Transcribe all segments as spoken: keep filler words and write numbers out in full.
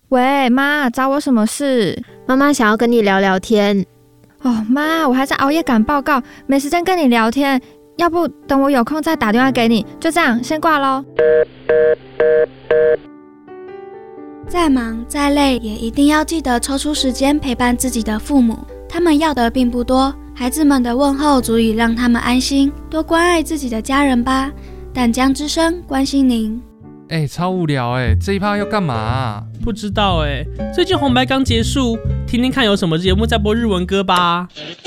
喂，妈，找我什么事？ 妈妈想要跟你聊聊天。 哦，妈，我还在熬夜赶报告，没时间跟你聊天，要不等我有空再打电话给你。就这样，先挂咯。 再忙再累，也一定要记得抽出时间陪伴自己的父母。他们要的并不多，孩子们的问候足以让他们安心。多关爱自己的家人吧。淡江之声关心您。 哎、欸，超无聊哎、欸，这一趴要干嘛啊？ 不知道哎、欸，最近红白刚结束，听听看有什么节目在播日文歌吧。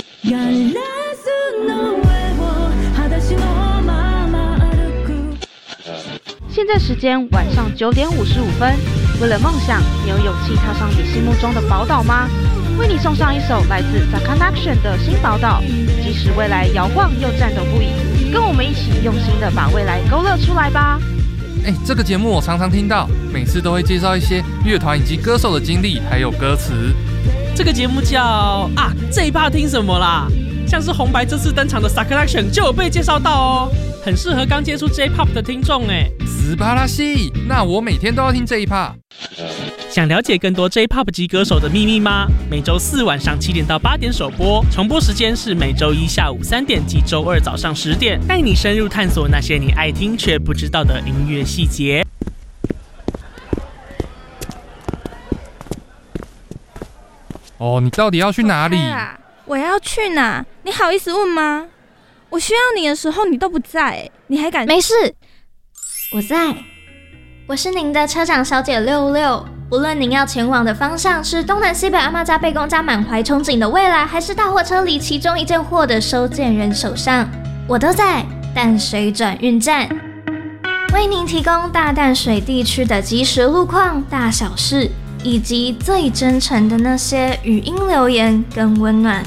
现在时间晚上九点五十五分。为了梦想，你有勇气踏上你心目中的宝岛吗？为你送上一首来自 Sakanation 的新宝岛，即使未来摇晃又战斗不已，跟我们一起用心的把未来勾勒出来吧。 哎、欸，这个节目我常常听到，每次都会介绍一些乐团以及歌手的经历，还有歌词。 这个节目叫啊，这一趴听什么啦？像是红白这次登场的 Sakanation 就有被介绍到哦，很适合刚接触 J-Pop 的听众哎。 斯巴拉西，那我每天都要听这一趴。 想了解更多 J-Pop 级歌手的秘密吗？每周四晚上七点到八点首播，重播时间是每周一下午三点及周二早上十点，带你深入探索那些你爱听却不知道的音乐细节。 哦，你到底要去哪里？ 我要去哪？你好意思问吗？我需要你的时候你都不在，你还敢？ 没事，我在。我是您的车长小姐六六，无论您要前往的方向是东南西北阿嬷家贝公家满怀憧憬的未来，还是大货车里其中一件货的收件人手上，我都在淡水转运站，为您提供大淡水地区的即时路况、大小事，以及最真诚的那些语音留言跟温暖。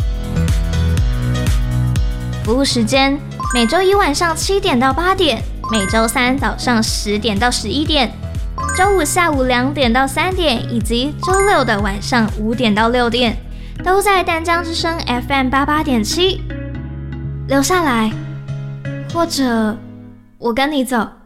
服务时间：每周一晚上七点到八点。每周三早上十点到十一点，周五下午两点到三点，以及周六的晚上五点到六点，都在淡江之声 F M 八八点七。留下来，或者我跟你走。